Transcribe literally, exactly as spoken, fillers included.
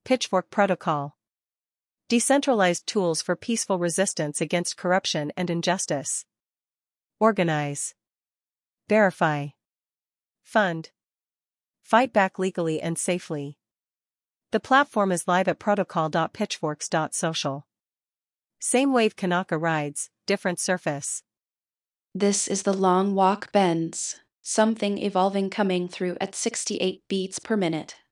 Pitchfork Protocol. Decentralized tools for peaceful resistance against corruption and injustice. Organize. Verify. Fund. Fight back legally and safely. The platform is live at protocol dot pitchforks dot social. Same wave Kanaka rides, different surface. This is the Long Walk Bends, something evolving coming through at sixty-eight beats per minute.